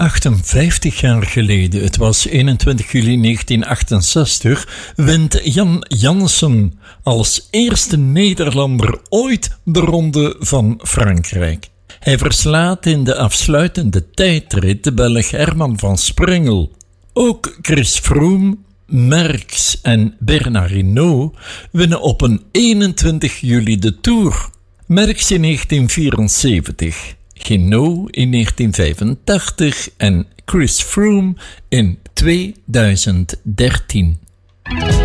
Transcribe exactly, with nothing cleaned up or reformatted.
achtenvijftig jaar geleden, het was eenentwintig juli negentien achtenzestig, wint Jan Janssen als eerste Nederlander ooit de Ronde van Frankrijk. Hij verslaat in de afsluitende tijdrit de Belg Herman van Sprengel. Ook Chris Froome, Merckx en Bernard Hinault winnen op een eenentwintig juli de Tour. Merckx in negentien vierenzeventig, Hinault in negentien vijfentachtig en Chris Froome in tweeduizend dertien.